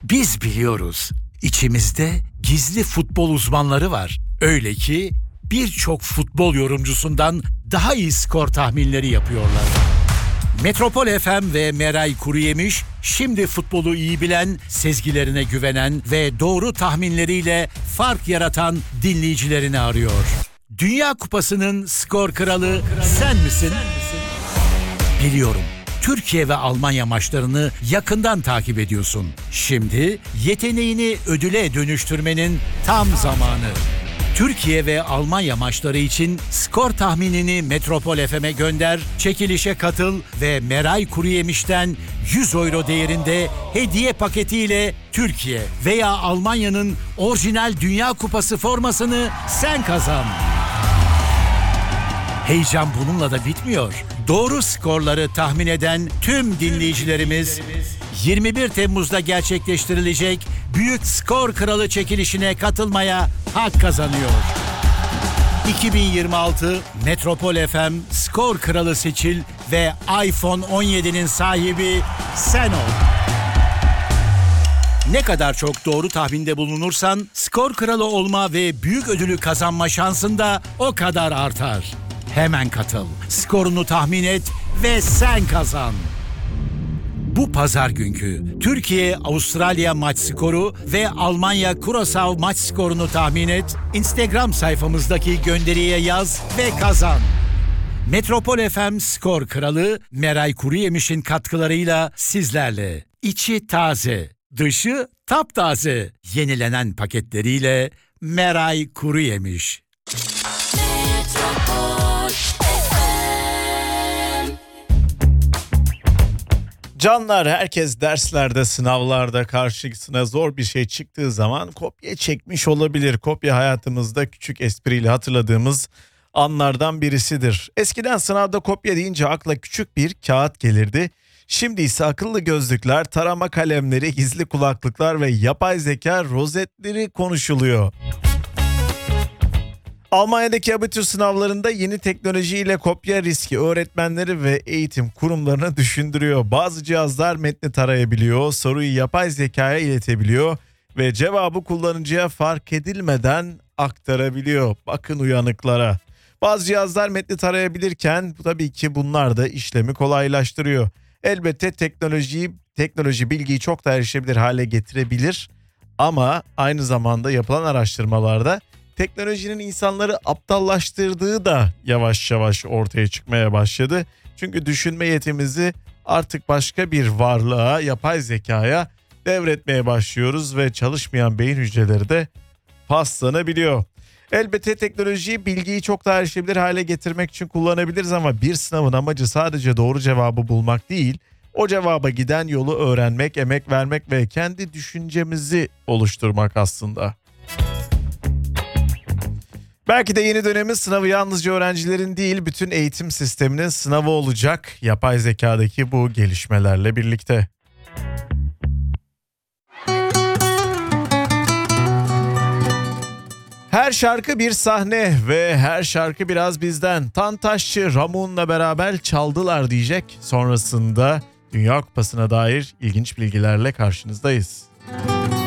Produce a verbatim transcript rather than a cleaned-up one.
Biz biliyoruz. İçimizde gizli futbol uzmanları var. Öyle ki birçok futbol yorumcusundan daha iyi skor tahminleri yapıyorlar. Metropol F M ve Meray Kuruyemiş şimdi futbolu iyi bilen, sezgilerine güvenen ve doğru tahminleriyle fark yaratan dinleyicilerini arıyor. Dünya Kupası'nın skor kralı sen misin? Biliyorum. Türkiye ve Almanya maçlarını yakından takip ediyorsun. Şimdi yeteneğini ödüle dönüştürmenin tam zamanı. Türkiye ve Almanya maçları için skor tahminini Metropol F M'e gönder, çekilişe katıl ve Meray Kuruyemiş'ten yüz euro değerinde hediye paketiyle Türkiye veya Almanya'nın orijinal Dünya Kupası formasını sen kazan. Heyecan bununla da bitmiyor. Doğru skorları tahmin eden tüm dinleyicilerimiz yirmi bir Temmuz'da gerçekleştirilecek Büyük Skor Kralı çekilişine katılmaya hak kazanıyor. iki bin yirmi altı Metropol F M Skor Kralı seçil ve iPhone on yedi'nin sahibi sen ol. Ne kadar çok doğru tahminde bulunursan skor kralı olma ve büyük ödülü kazanma şansın da o kadar artar. Hemen katıl, skorunu tahmin et ve sen kazan. Bu pazar günkü Türkiye-Avustralya maç skoru ve Almanya-Curaçao maç skorunu tahmin et, Instagram sayfamızdaki gönderiye yaz ve kazan. Metropol F M Skor Kralı Meray Kuruyemiş'in katkılarıyla sizlerle. İçi taze, dışı taptaze. Yenilenen paketleriyle Meray Kuruyemiş. Canlar, herkes derslerde, sınavlarda karşısına zor bir şey çıktığı zaman kopya çekmiş olabilir. Kopya hayatımızda küçük espriyle hatırladığımız anlardan birisidir. Eskiden sınavda kopya deyince akla küçük bir kağıt gelirdi. Şimdi ise akıllı gözlükler, tarama kalemleri, gizli kulaklıklar ve yapay zeka rozetleri konuşuluyor. Almanya'daki abitur sınavlarında yeni teknolojiyle kopya riski öğretmenleri ve eğitim kurumlarını düşündürüyor. Bazı cihazlar metni tarayabiliyor, soruyu yapay zekaya iletebiliyor ve cevabı kullanıcıya fark edilmeden aktarabiliyor. Bakın uyanıklara. Bazı cihazlar metni tarayabilirken tabii ki bunlar da işlemi kolaylaştırıyor. Elbette teknolojiyi, teknoloji bilgiyi çok da erişebilir hale getirebilir ama aynı zamanda yapılan araştırmalarda teknolojinin insanları aptallaştırdığı da yavaş yavaş ortaya çıkmaya başladı. Çünkü düşünme yetimizi artık başka bir varlığa, yapay zekaya devretmeye başlıyoruz ve çalışmayan beyin hücreleri de paslanabiliyor. Elbette teknolojiyi, bilgiyi çok daha erişebilir hale getirmek için kullanabiliriz ama bir sınavın amacı sadece doğru cevabı bulmak değil, o cevaba giden yolu öğrenmek, emek vermek ve kendi düşüncemizi oluşturmak aslında. Belki de yeni dönemin sınavı yalnızca öğrencilerin değil, bütün eğitim sisteminin sınavı olacak yapay zekadaki bu gelişmelerle birlikte. Her şarkı bir sahne ve her şarkı biraz bizden. Tantaşçı Ramun'la beraber çaldılar diyecek. Sonrasında Dünya Kupası'na dair ilginç bilgilerle karşınızdayız.